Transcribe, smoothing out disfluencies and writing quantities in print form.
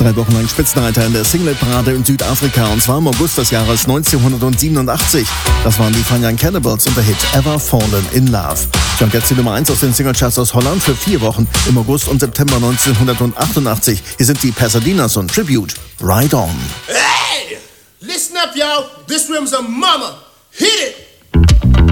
3 Wochen lang Spitzenreiter in der Singlet-Parade in Südafrika, und zwar im August des Jahres 1987. Das waren die Fanyang Cannibals und der Hit Ever Fallen in Love. Und jetzt die Nummer 1 aus den Singlecharts aus Holland für 4 Wochen im August und September 1988. Hier sind die Pasadenas und Tribute, Ride On. Hey! Listen up, y'all. This rhythm's a mama. Hit it!